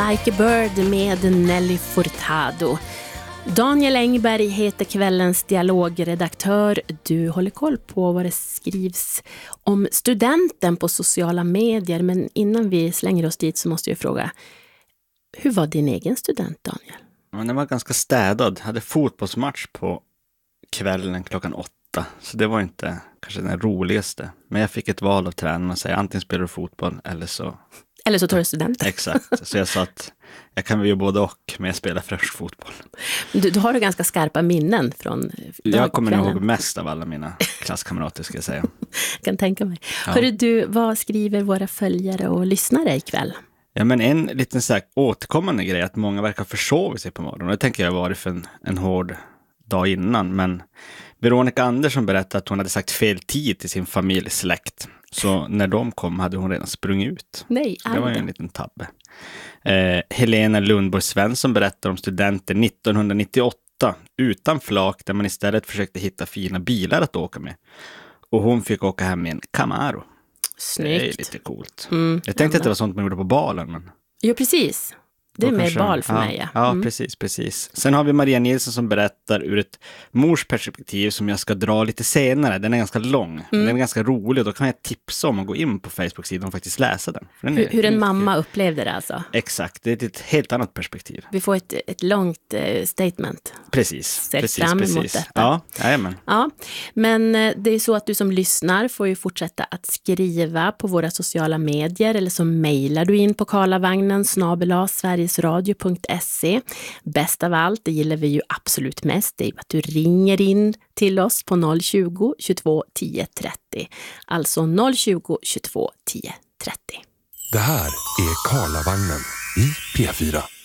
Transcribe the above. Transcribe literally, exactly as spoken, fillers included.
Like a Bird med Nelly Furtado. Daniel Engberg heter kvällens dialogredaktör. Du håller koll på vad det skrivs om studenten på sociala medier. Men innan vi slänger oss dit så måste jag fråga, hur var din egen student, Daniel? Ja, den var ganska städad. Jag hade fotbollsmatch på kvällen klockan åtta. Så det var inte kanske den roligaste. Men jag fick ett val av tränaren och säga antingen spelar du fotboll eller så... Eller så tar du studenten. Exakt, så jag sa att jag kan ju både och, men jag spelar först fotboll. Du, du har ju ganska skarpa minnen från Jag kommer nog ihåg mest av alla mina klasskamrater, ska jag säga. Jag kan tänka mig. Ja. Hörru du, vad skriver våra följare och lyssnare ikväll? Ja, men en liten så här återkommande grej att många verkar försova sig på morgonen. Det tänker jag var för en, en hård dag innan, men Veronica Andersson berättade att hon hade sagt fel tid till sin familjesläkt. Så när de kom hade hon redan sprungit ut. Nej, det var ju en liten tabbe. Eh, Helena Lundborg Svensson berättar om studenter nittonhundranittioåtta utan flak där man istället försökte hitta fina bilar att åka med. Och hon fick åka hem med en Camaro. Snyggt. Det är lite coolt. Mm, Jag tänkte att det var sånt man gjorde på balen. Men... Jo, precis. Det är mer kanske, bal för ja, mig. Ja, ja mm. precis, precis. Sen har vi Maria Nilsson som berättar ur ett mors perspektiv som jag ska dra lite senare. Den är ganska lång, mm. men den är ganska rolig och då kan jag tipsa om att gå in på Facebook-sidan och faktiskt läsa den. den hur, hur en mycket... mamma upplevde det alltså? Exakt, det är ett helt annat perspektiv. Vi får ett, ett långt uh, statement. Precis. Ser precis, fram precis. emot detta. Ja, jajamän. Ja, men uh, det är så att du som lyssnar får ju fortsätta att skriva på våra sociala medier eller så mejlar du in på karlavagnen snabel-a sverigesradio punkt se. Bäst av allt, det gillar vi ju absolut mest, det är att du ringer in till oss på noll tjugo, tjugotvå, tio, trettio. Alltså noll tjugo, tjugotvå, tio, trettio. Det här är Karlavagnen i P fyra.